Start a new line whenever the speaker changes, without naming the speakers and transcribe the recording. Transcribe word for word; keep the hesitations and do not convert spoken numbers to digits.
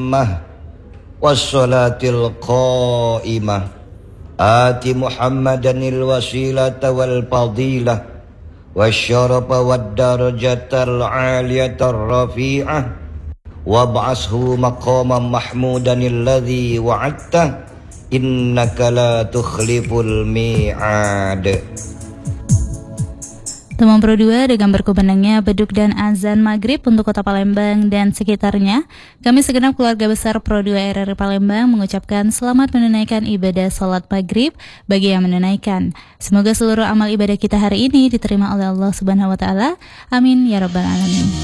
tammah wassalatil qaimah ati Muhammadanil wasilata wal fadilah wasyarafa wad darajatal aliyatar rafi'ah wab'ashu maqaman mahmudanil ladzi wa'adta innaka la tukhliful mi'ad.
Teman Pro dua dengan berkumandangnya beduk dan azan maghrib untuk kota Palembang dan sekitarnya, kami segenap keluarga besar Pro dua R R I Palembang mengucapkan selamat menunaikan ibadah sholat maghrib bagi yang menunaikan. Semoga seluruh amal ibadah kita hari ini diterima oleh Allah Subhanahu wa Ta'ala. Amin ya Rabbal Alamin.